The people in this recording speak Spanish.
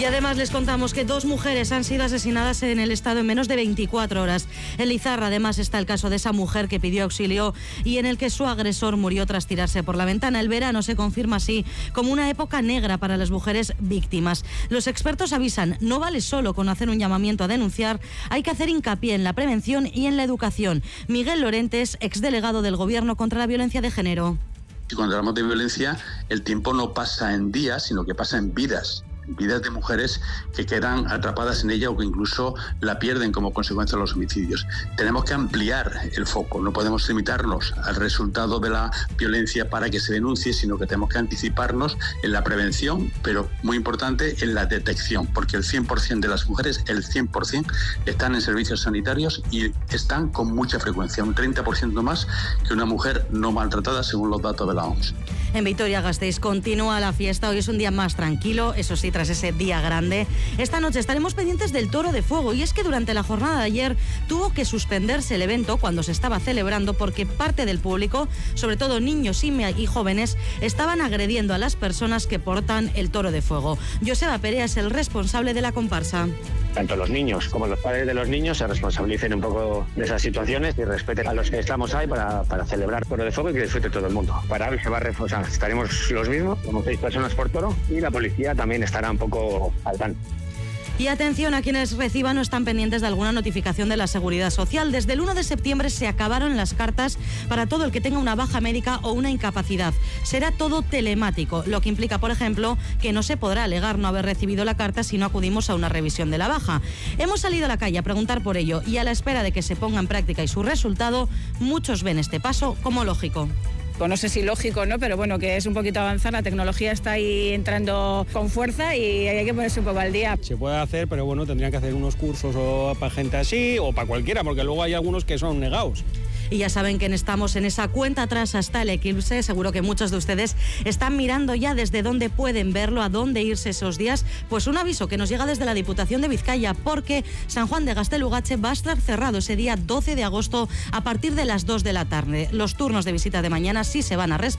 Y además les contamos que 2 mujeres han sido asesinadas en el estado en menos de 24 horas. En Lizarra además está el caso de esa mujer que pidió auxilio y en el que su agresor murió tras tirarse por la ventana. El verano se confirma así como una época negra para las mujeres víctimas. Los expertos avisan, no vale solo con hacer un llamamiento a denunciar, hay que hacer hincapié en la prevención y en la educación. Miguel Lorentes, exdelegado del Gobierno contra la violencia de género. Cuando hablamos de violencia, el tiempo no pasa en días, sino que pasa en vidas de mujeres que quedan atrapadas en ella o que incluso la pierden como consecuencia de los homicidios. Tenemos que ampliar el foco, no podemos limitarnos al resultado de la violencia para que se denuncie, sino que tenemos que anticiparnos en la prevención, pero muy importante en la detección, porque el 100% de las mujeres, el 100% están en servicios sanitarios y están con mucha frecuencia, un 30% más que una mujer no maltratada según los datos de la OMS. En Vitoria-Gasteiz continúa la fiesta, hoy es un día más tranquilo, eso sí, tras ese día grande. Esta noche estaremos pendientes del Toro de Fuego y es que durante la jornada de ayer tuvo que suspenderse el evento cuando se estaba celebrando porque parte del público, sobre todo niños y jóvenes, estaban agrediendo a las personas que portan el Toro de Fuego. Joseba Perea es el responsable de la comparsa. Tanto los niños como los padres de los niños se responsabilicen un poco de esas situaciones y respeten a los que estamos ahí para celebrar Toro de Fuego y que disfrute todo el mundo. Para hoy se va a reforzar, estaremos los mismos, como 6 personas por toro, y la policía también estará un poco al tanto. Y atención a quienes reciban o están pendientes de alguna notificación de la Seguridad Social. Desde el 1 de septiembre se acabaron las cartas para todo el que tenga una baja médica o una incapacidad. Será todo telemático, lo que implica, por ejemplo, que no se podrá alegar no haber recibido la carta si no acudimos a una revisión de la baja. Hemos salido a la calle a preguntar por ello y a la espera de que se ponga en práctica y su resultado, muchos ven este paso como lógico. No sé si lógico, ¿no? Pero bueno, que es un poquito avanzar, la tecnología está ahí entrando con fuerza y hay que ponerse un poco al día. Se puede hacer, pero bueno, tendrían que hacer unos cursos o para gente así o para cualquiera, porque luego hay algunos que son negados. Y ya saben que estamos en esa cuenta atrás hasta el eclipse. Seguro que muchos de ustedes están mirando ya desde dónde pueden verlo, a dónde irse esos días. Pues un aviso que nos llega desde la Diputación de Vizcaya, porque San Juan de Gaztelugatxe va a estar cerrado ese día 12 de agosto a partir de las 2 de la tarde. Los turnos de visita de mañana sí se van a respetar.